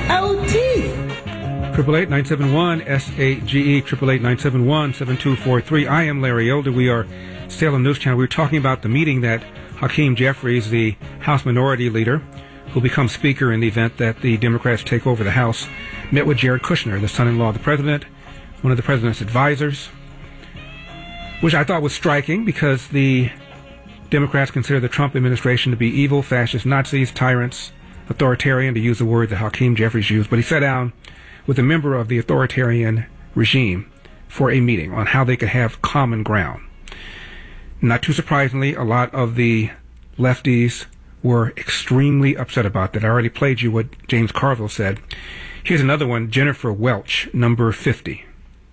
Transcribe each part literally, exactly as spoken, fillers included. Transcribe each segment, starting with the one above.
out teeth. Triple eight nine seven one S A G E. Triple eight nine seven one seven two four three. I am Larry Elder. We are Salem News Channel. We were talking about the meeting that Hakeem Jeffries, the House Minority Leader, who becomes Speaker in the event that the Democrats take over the House, met with Jared Kushner, the son-in-law of the President, one of the President's advisors, which I thought was striking because the Democrats consider the Trump administration to be evil, fascist, Nazis, tyrants, authoritarian, to use the word that Hakeem Jeffries used. But he sat down with a member of the authoritarian regime for a meeting on how they could have common ground. Not too surprisingly, a lot of the lefties were extremely upset about that. I already played you what James Carville said. Here's another one, Jennifer Welch, number fifty.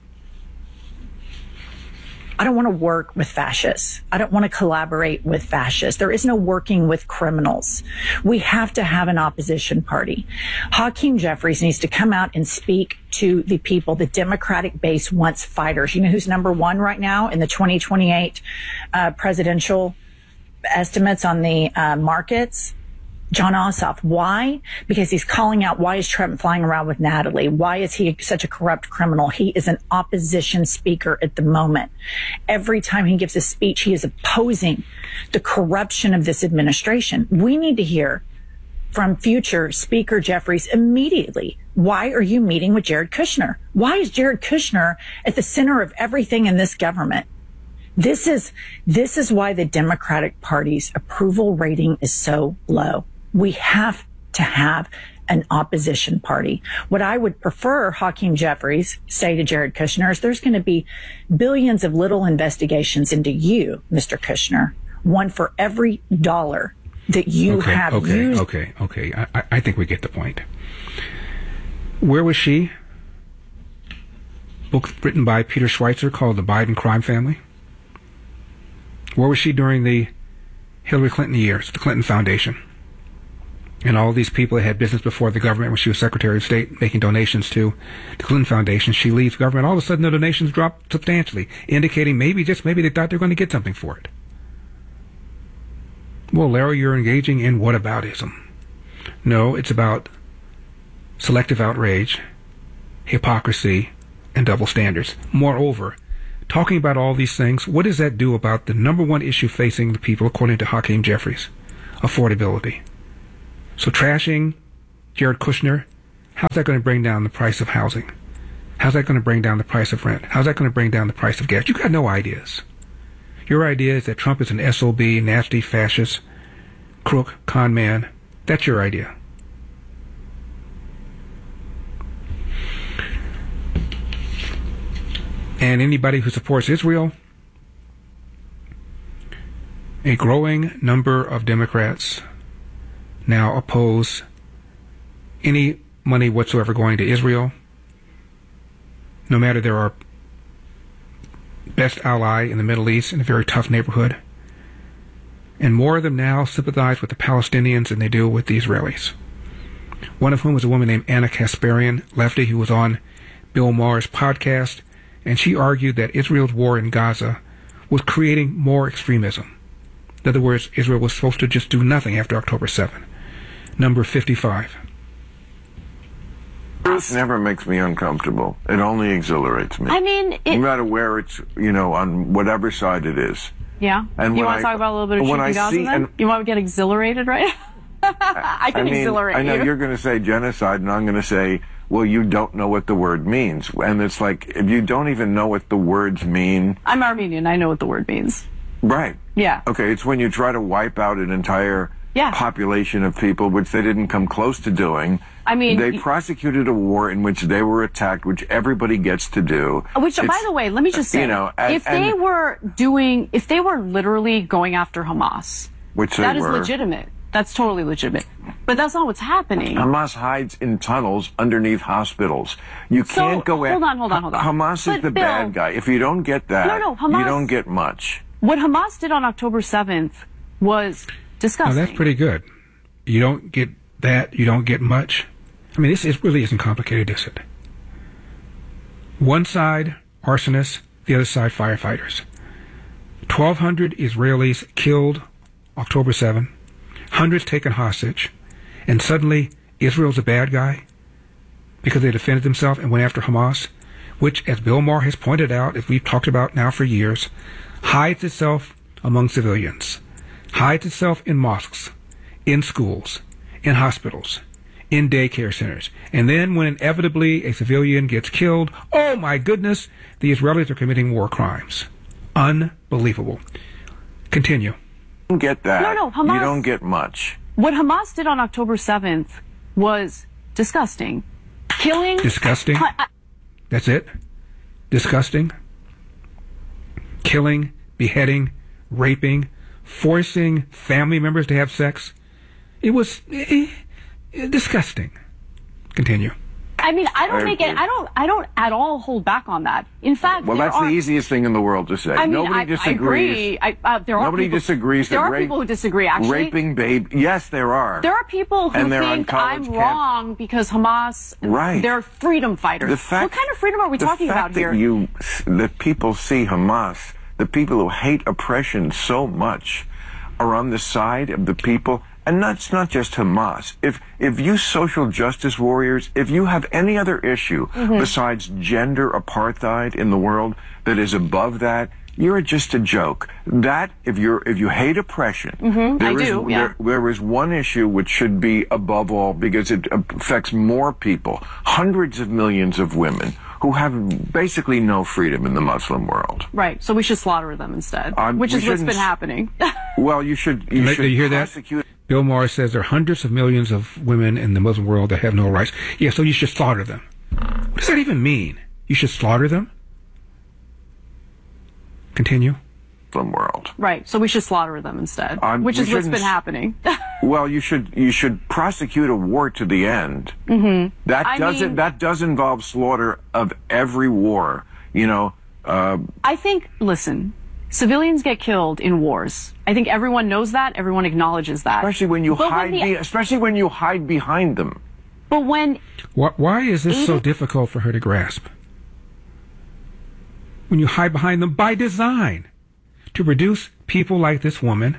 I don't want to work with fascists. I don't want to collaborate with fascists. There is no working with criminals. We have to have an opposition party. Hakeem Jeffries needs to come out and speak to the people. The Democratic base wants fighters. You know who's number one right now in the twenty twenty-eight uh, presidential estimates on the uh, markets? John Ossoff. Why? Because he's calling out, why is Trump flying around with Natalie? Why is he such a corrupt criminal? He is an opposition speaker at the moment. Every time he gives a speech, he is opposing the corruption of this administration. We need to hear from future Speaker Jeffries immediately. Why are you meeting with Jared Kushner? Why is Jared Kushner at the center of everything in this government? This is, this is why the Democratic Party's approval rating is so low. We have to have an opposition party. What I would prefer Hakeem Jeffries say to Jared Kushner is there's going to be billions of little investigations into you, Mister Kushner, one for every dollar that you okay, have okay, used. Okay, okay, okay. I, I think we get the point. Where was she? Book written by Peter Schweitzer called The Biden Crime Family. Where was she during the Hillary Clinton years, the Clinton Foundation? And all these people that had business before the government when she was Secretary of State making donations to the Clinton Foundation. She leaves government. All of a sudden the donations drop substantially, indicating maybe, just maybe they thought they were going to get something for it. Well, Larry, you're engaging in whataboutism. No, it's about selective outrage, hypocrisy, and double standards. Moreover, talking about all these things, what does that do about the number one issue facing the people, according to Hakeem Jeffries? Affordability. So trashing Jared Kushner, how's that going to bring down the price of housing? How's that going to bring down the price of rent? How's that going to bring down the price of gas? You got no ideas. Your idea is that Trump is an S O B, nasty, fascist, crook, con man. That's your idea. And anybody who supports Israel, a growing number of Democrats now oppose any money whatsoever going to Israel, no matter they're our best ally in the Middle East in a very tough neighborhood. And more of them now sympathize with the Palestinians than they do with the Israelis. One of whom was a woman named Anna Kasparian, lefty, who was on Bill Maher's podcast, and she argued that Israel's war in Gaza was creating more extremism. In other words, Israel was supposed to just do nothing after October seventh. Number fifty-five. Truth never makes me uncomfortable. It only exhilarates me. I mean, it, no matter where it's, you know, on whatever side it is. Yeah. And you want I, to talk about a little bit of truth in Gaza then? And, you want to get exhilarated, right? I can I mean, exhilarate I know you. you're going to say genocide, and I'm going to say, well, you don't know what the word means. And it's like, if you don't even know what the words mean. I'm Armenian. I know what the word means. Right. Yeah. Okay, it's when you try to wipe out an entire yeah. population of people, which they didn't come close to doing. I mean, they prosecuted a war in which they were attacked, which everybody gets to do. Which, it's, by the way, let me just say, you know, and, if they and, were doing, if they were literally going after Hamas, which they that were, is legitimate. That's totally legitimate. But that's not what's happening. Hamas hides in tunnels underneath hospitals. You so, can't go in. Hold on, hold on, hold on. Hamas but is the Bill, bad guy. If you don't get that, no, no, Hamas, you don't get much. What Hamas did on October seventh was disgusting. No, that's pretty good. You don't get that. You don't get much. I mean, this is, really isn't complicated, is it? One side, arsonists, the other side, firefighters. twelve hundred Israelis killed October seventh, hundreds taken hostage, and suddenly Israel's a bad guy? because they defended themselves and went after Hamas, which, as Bill Maher has pointed out, as we've talked about now for years, hides itself among civilians, hides itself in mosques, in schools, in hospitals, in daycare centers. And then when inevitably a civilian gets killed, oh my goodness, the Israelis are committing war crimes. Unbelievable. Continue. You don't get that. No, no, Hamas. You don't get much. What Hamas did on October seventh was disgusting. Killing. Disgusting? I, That's it? Disgusting? Killing, beheading, raping, forcing family members to have sex. It was eh, eh, disgusting. Continue. I mean, I don't make it. I don't. I don't at all hold back on that. In fact, well, that's are, the easiest thing in the world to say. I mean, Nobody I, disagrees. I agree. I, uh, there are Nobody people, disagrees. There that are rape, people who disagree. Actually, raping babe. Yes, there are. There are people who And they're on think college I'm camp. wrong because Hamas. Right. They're freedom fighters. The fact, what kind of freedom are we the talking fact about that here? You, that people see Hamas, the people who hate oppression so much, are on the side of the people. And that's not just Hamas. If if you social justice warriors, if you have any other issue mm-hmm. besides gender apartheid in the world that is above that, you're just a joke. That if you're if you hate oppression, mm-hmm. there I is do, yeah. there, there is one issue which should be above all because it affects more people, hundreds of millions of women who have basically no freedom in the Muslim world. Right. So we should slaughter them instead, um, which is what's been happening. Well, you should you, you should you hear prosecute. That? Bill Maher says there are hundreds of millions of women in the Muslim world that have no rights. Yeah, so you should slaughter them. What does that even mean? You should slaughter them? Continue. Muslim world. Right. So we should slaughter them instead, um, which is what's been happening. Well, you should you should prosecute a war to the end. Mm-hmm. That I doesn't mean, that does involve slaughter of every war. You know. Uh, I think. Listen. Civilians get killed in wars. I think everyone knows that. Everyone acknowledges that. Especially when you but hide, when the, be, especially when you hide behind them. But when why, why is this so difficult for her to grasp? When you hide behind them by design, to produce people like this woman,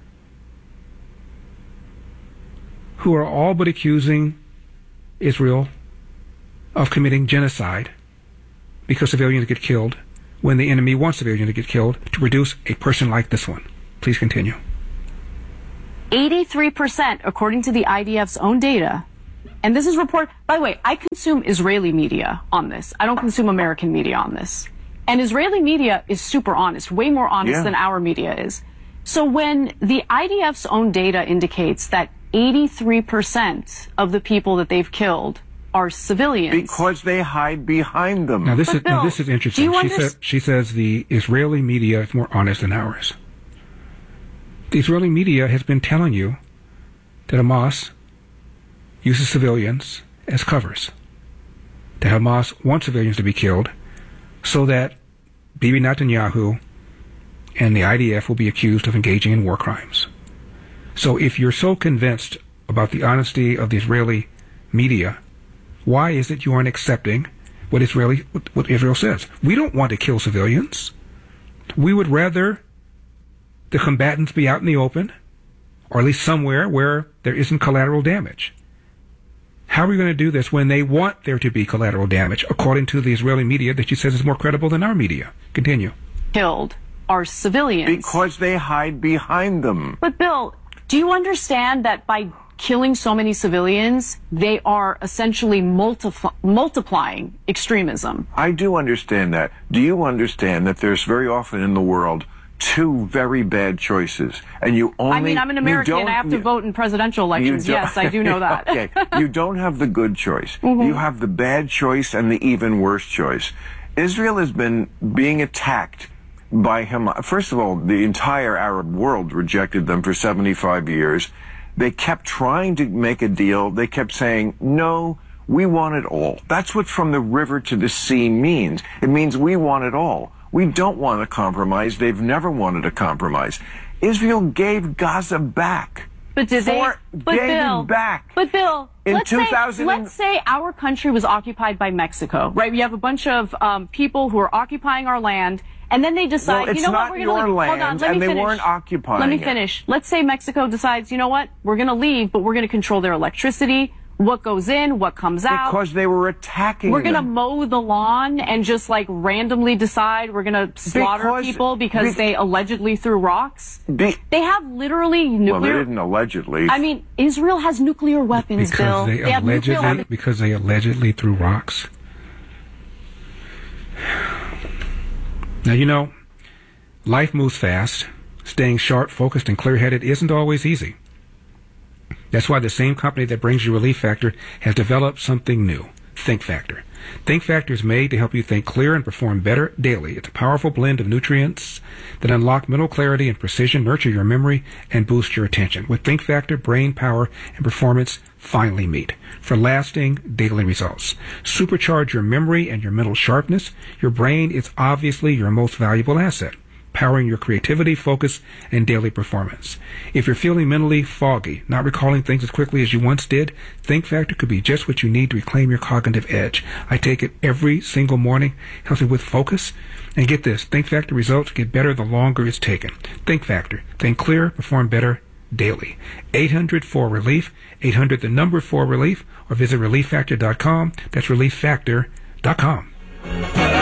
who are all but accusing Israel of committing genocide because civilians get killed. When the enemy wants civilians to get killed, to produce a person like this one. Please continue. eighty-three percent, according to the I D F's own data, and this is report. By the way, I consume Israeli media on this. I don't consume American media on this. And Israeli media is super honest, way more honest yeah. than our media is. So when the I D F's own data indicates that eighty-three percent of the people that they've killed are civilians. Because they hide behind them. Now this but is Bill, now this is interesting. She said she says the Israeli media is more honest than ours. The Israeli media has been telling you that Hamas uses civilians as covers. That Hamas wants civilians to be killed so that Bibi Netanyahu and the I D F will be accused of engaging in war crimes. So if you're so convinced about the honesty of the Israeli media, why is it you aren't accepting what Israeli what, what Israel says? We don't want to kill civilians. We would rather the combatants be out in the open, or at least somewhere where there isn't collateral damage. How are we going to do this when they want there to be collateral damage, according to the Israeli media that she says is more credible than our media? Continue. Killed are civilians. Because they hide behind them. But Bill, do you understand that by killing so many civilians, they are essentially multipl- multiplying extremism? I do understand that. Do you understand that there's very often in the world two very bad choices, and you only... I mean, I'm an American, and I have to you, vote in presidential elections. Yes, I do know that. Okay, you don't have the good choice. Mm-hmm. You have the bad choice and the even worse choice. Israel has been being attacked by Hamas. First of all, the entire Arab world rejected them for seventy-five years. They kept trying to make a deal. They kept saying, no, we want it all. That's what from the river to the sea means. It means we want it all. We don't want a compromise. They've never wanted a compromise. Israel gave Gaza back. But did For, they? But gave Bill, it back. But Bill, in let's, two say, thousand let's say our country was occupied by Mexico, right? We have a bunch of um, people who are occupying our land, and then they decide, well, you know what, we're going to leave. Land, Hold on, let and me they finish. weren't occupying Let me it. finish. Let's say Mexico decides, you know what, we're going to leave, but we're going to control their electricity. what goes in, what comes out. Because they were attacking We're going to them. mow the lawn and just like randomly decide we're going to slaughter Because- people because be- they allegedly threw rocks. Be- They have literally well, nuclear. they didn't allegedly. I mean, Israel has nuclear weapons, Because Bill. they have nuclear allegedly weapons. because they allegedly threw rocks. Now, you know, life moves fast. Staying sharp, focused, and clear-headed isn't always easy. That's why the same company that brings you Relief Factor has developed something new, Think Factor. Think Factor is made to help you think clear and perform better daily. It's a powerful blend of nutrients that unlock mental clarity and precision, nurture your memory, and boost your attention. With Think Factor, brain power and performance finally meet for lasting daily results. Supercharge your memory and your mental sharpness. Your brain is obviously your most valuable asset, powering your creativity, focus, and daily performance. If you're feeling mentally foggy, not recalling things as quickly as you once did, Think Factor could be just what you need to reclaim your cognitive edge. I take it every single morning, helps me with focus. And get this, Think Factor results get better the longer it's taken. Think Factor. Think clear, perform better daily. eight hundred four relief, eight hundred the number four relief, or visit relief factor dot com. That's relief factor dot com.